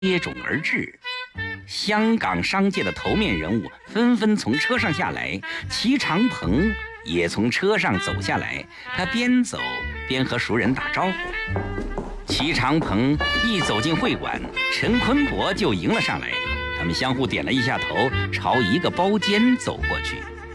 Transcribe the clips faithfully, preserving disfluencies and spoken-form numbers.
接踵而至。香港商界的头面人物纷纷从车上下来，齐长鹏也从车上走下来，他边走边和熟人打招呼。齐长鹏一走进会馆，陈坤伯就迎了上来，他们相互点了一下头，朝一个包间走过去。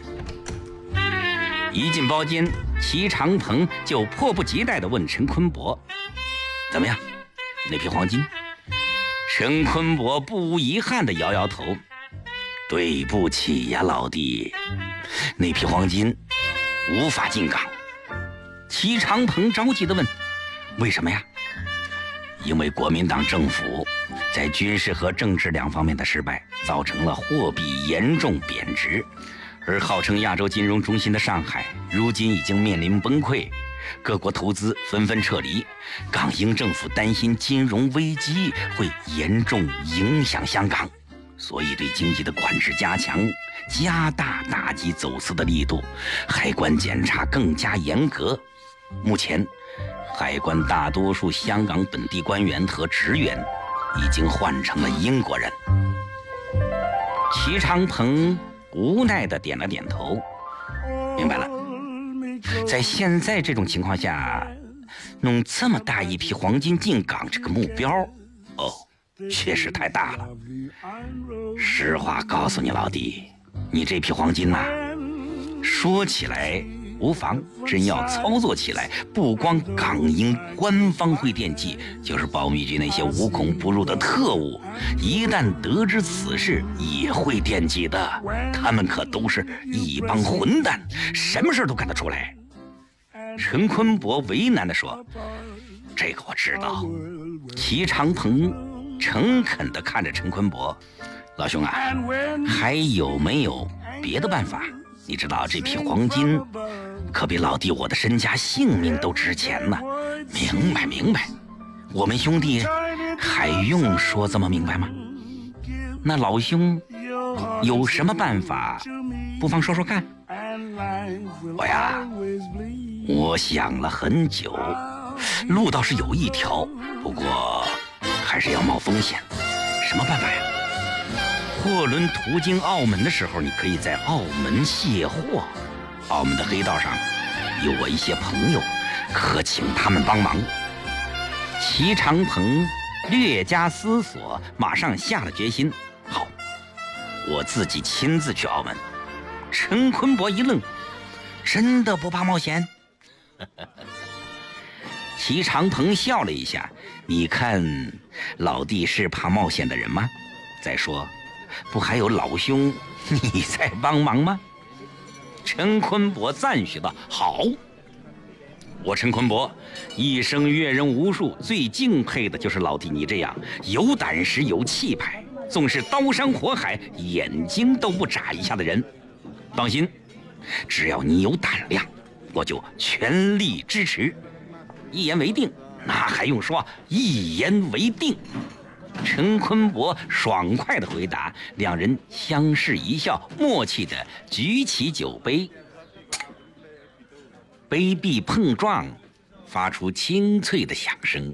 一进包间，齐长鹏就迫不及待地问陈坤伯：“怎么样，那批黄金？”陈坤伯不无遗憾地摇摇头：“对不起呀，老弟，那批黄金无法进港。”齐长鹏着急地问：“为什么呀？”因为国民党政府在军事和政治两方面的失败，造成了货币严重贬值，而号称亚洲金融中心的上海，如今已经面临崩溃，各国投资纷纷撤离，港英政府担心金融危机会严重影响香港，所以对经济的管制加强，加大打击走私的力度，海关检查更加严格。目前海关大多数香港本地官员和职员已经换成了英国人。齐长鹏无奈地点了点头，明白了。在现在这种情况下，弄这么大一批黄金进港这个目标，哦，确实太大了。实话告诉你老弟，你这批黄金呐、啊，说起来无妨，真要操作起来，不光港英官方会惦记，就是保密局那些无孔不入的特务，一旦得知此事也会惦记的。他们可都是一帮混蛋，什么事都干得出来。陈坤伯为难地说：“这个我知道。”齐长鹏诚恳地看着陈坤伯：“老兄啊，还有没有别的办法？你知道这批黄金可比老弟我的身家性命都值钱呢。”“明白明白，我们兄弟还用说这么明白吗？那老兄有什么办法，不妨说说看。”“我呀，我想了很久，路倒是有一条，不过还是要冒风险。”“什么办法呀？”“货轮途经澳门的时候，你可以在澳门卸货。澳门的黑道上有我一些朋友，可请他们帮忙。”齐长鹏略加思索，马上下了决心：“好，我自己亲自去澳门。”陈坤伯一愣：“真的不怕冒险？”齐长鹏笑了一下：“你看老弟是怕冒险的人吗？再说不还有老兄你在帮忙吗？”陈坤伯赞许道：“好，我陈坤伯一生阅人无数，最敬佩的就是老弟你这样有胆识有气派，纵是刀山火海眼睛都不眨一下的人。放心，只要你有胆量，我就全力支持。一言为定，那还用说？一言为定。”陈坤伯爽快地回答，两人相视一笑，默契地举起酒杯，杯壁碰撞，发出清脆的响声。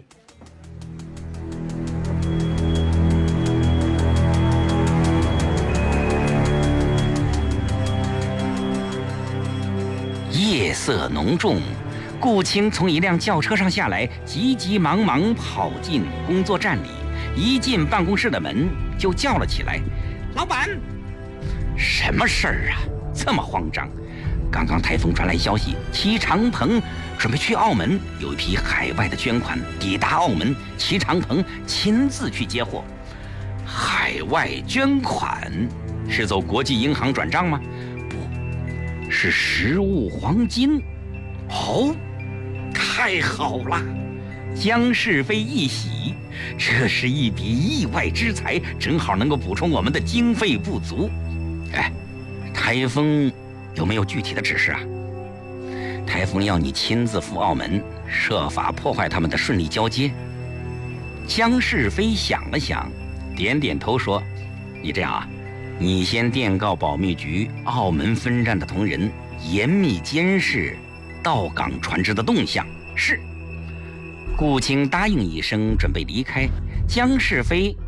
夜色浓重，顾青从一辆轿车上下来，急急忙忙跑进工作站里，一进办公室的门就叫了起来：“老板！”“什么事儿啊？这么慌张？”“刚刚台风传来消息，齐长鹏准备去澳门，有一批海外的捐款抵达澳门，齐长鹏亲自去接货。”“海外捐款是走国际银行转账吗？”“不，是实物黄金。”“哦，太好了！”江世飞一喜，这是一笔意外之财，正好能够补充我们的经费不足。哎，台风有没有具体的指示啊？”“台风要你亲自赴澳门，设法破坏他们的顺利交接。”江世飞想了想，点点头说：“你这样啊，你先电告保密局澳门分站的同仁，严密监视到港船只的动向。”“是。”顾青答应一声，准备离开。江世飞